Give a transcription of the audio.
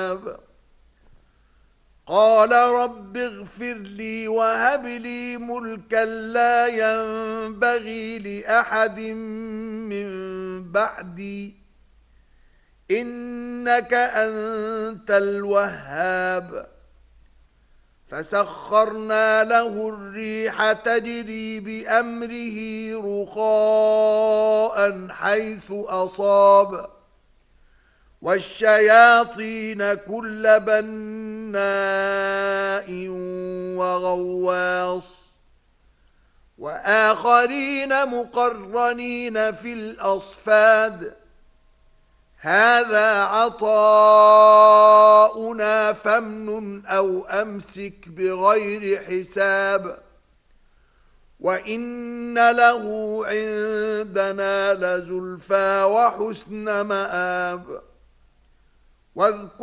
مآب قال رب اغفر لي وهب لي ملكا لا ينبغي لأحد من بعدي إنك أنت الوهاب فسخرنا له الريح تجري بأمره رخاء حيث أصاب والشياطين كل بناء وغواص وآخرين مقرنين في الأصفاد هذا عطاؤنا فامنن أو أمسك بغير حساب وإن له عندنا لزلفى وحسن مآب واذكر